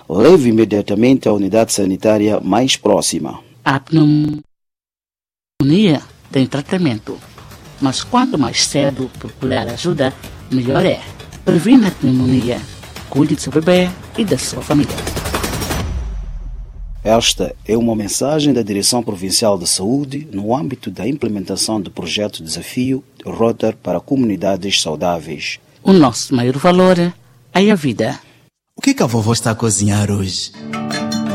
leve imediatamente à unidade sanitária mais próxima. A pneumonia tem tratamento, mas quanto mais cedo procurar ajuda, melhor é. Previna a pneumonia, cuide do seu bebê e da sua família. Esta é uma mensagem da Direção Provincial de Saúde no âmbito da implementação do projeto Desafio Rotor para Comunidades Saudáveis. O nosso maior valor é a vida. O que a vovó está a cozinhar hoje?